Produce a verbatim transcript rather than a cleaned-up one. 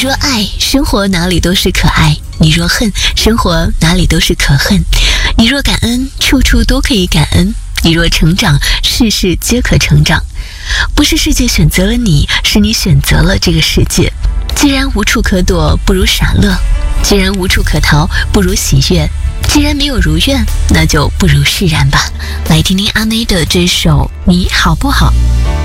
若爱，生活哪里都是可爱；你若恨，生活哪里都是可恨；你若感恩，处处都可以感恩；你若成长，事事皆可成长。不是世界选择了你，是你选择了这个世界。既然无处可躲，不如傻乐；既然无处可逃，不如喜悦；既然没有如愿，那就不如释然吧。来听听阿妹的这首《你好不好》。